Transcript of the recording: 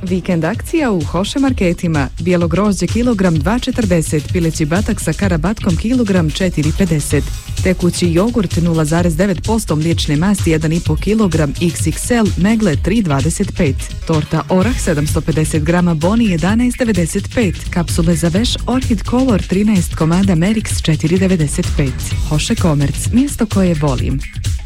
Vikend akcija u Hoše marketima. Bijelo grožđe kilogram 2,40, pileći batak sa karabatkom kilogram 4,50. Tekući jogurt 0,9%, mliječne masti 1,5 kilogram XXL, megle 3,25. Torta orah 750 grama boni 11,95. Kapsule za veš Orchid Color 13 komada Merix 4,95. Hoše Komerc, mjesto koje volim.